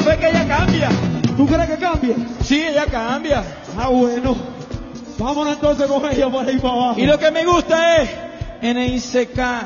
ves que ella cambia. ¿Tú crees que cambie? Sí, ella cambia. Ah, bueno. Vámonos entonces con ella por ahí para abajo. Y lo que me gusta es NICK.